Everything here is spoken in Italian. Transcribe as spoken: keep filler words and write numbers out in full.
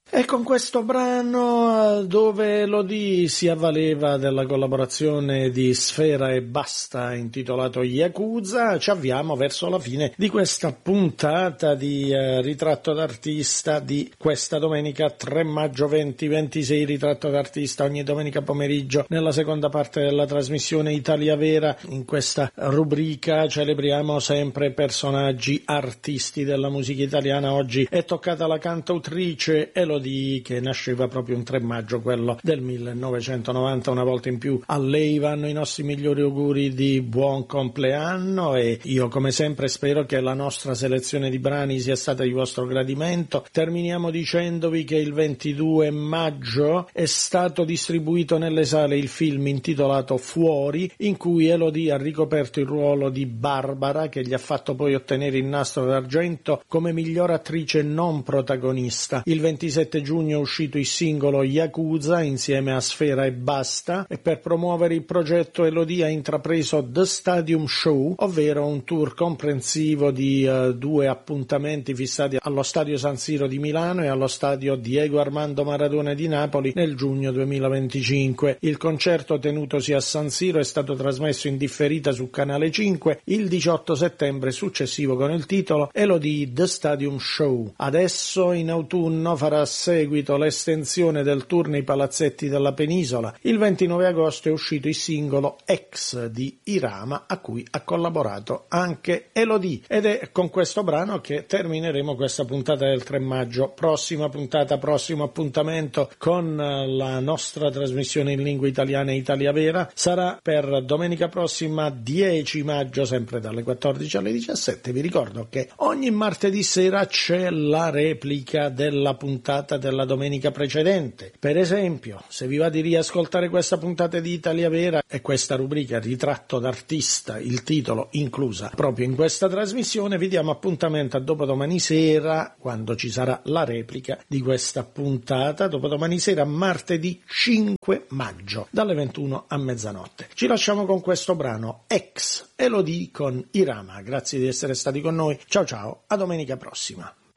E con questo brano, dove Elodie si avvaleva della collaborazione di Sfera Ebbasta intitolato Yakuza, ci avviamo verso la fine di questa puntata di eh, Ritratto d'Artista di questa domenica tre maggio duemilaventisei. Ritratto d'Artista ogni domenica pomeriggio nella seconda parte della trasmissione Italia Vera. In questa rubrica celebriamo sempre personaggi artisti della musica italiana. Oggi è toccata la cantautrice Elodie, che nasceva proprio un tre maggio, quello del millenovecentonovanta. Una volta in più a lei vanno i nostri migliori auguri di buon compleanno, e io come sempre spero che la nostra selezione di brani sia stata di vostro gradimento. Terminiamo dicendovi che il ventidue maggio è stato distribuito nelle sale il film intitolato Fuori, in cui Elodie ha ricoperto il ruolo di Barbara, che gli ha fatto poi ottenere il Nastro d'Argento come miglior attrice non protagonista. Il ventisette giugno è uscito il singolo Yakuza insieme a Sfera Ebbasta, e per promuovere il progetto Elodie ha intrapreso The Stadium Show, ovvero un tour comprensivo di uh, due appuntamenti fissati allo Stadio San Siro di Milano e allo Stadio Diego Armando Maradona di Napoli nel giugno duemilaventicinque. Il concerto, tenutosi a San Siro, è stato trasmesso in differita su Canale cinque il diciotto settembre successivo con il titolo Elodie The Stadium Show. Adesso in autunno farà seguito l'estensione del tour nei palazzetti della penisola. Il ventinove agosto è uscito il singolo Ex di Irama, a cui ha collaborato anche Elodie, ed è con questo brano che termineremo questa puntata del tre maggio. Prossima puntata, prossimo appuntamento con la nostra trasmissione in lingua italiana Italia Vera sarà per domenica prossima dieci maggio, sempre dalle quattordici alle diciassette. Vi ricordo che ogni martedì sera c'è la replica della puntata della domenica precedente. Per esempio, se vi va di riascoltare questa puntata di Italia Vera e questa rubrica Ritratto d'Artista, il titolo inclusa proprio in questa trasmissione, vi diamo appuntamento a dopodomani sera, quando ci sarà la replica di questa puntata. Dopodomani sera, martedì cinque maggio, dalle ventuno a mezzanotte. Ci lasciamo con questo brano Ex, Elodie con Irama. Grazie di essere stati con noi. Ciao ciao, a domenica prossima.